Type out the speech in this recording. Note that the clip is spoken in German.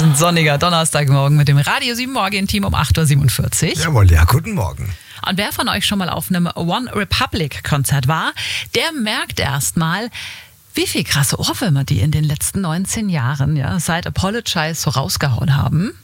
Diesen sonniger Donnerstagmorgen mit dem Radio 7 Morgen-Team um 8.47 Uhr. Jawohl, ja, guten Morgen. Und wer von euch schon mal auf einem One Republic Konzert war, der merkt erstmal, wie viel krasse Ohrwürmer die in den letzten 19 Jahren, seit Apologize so rausgehauen haben.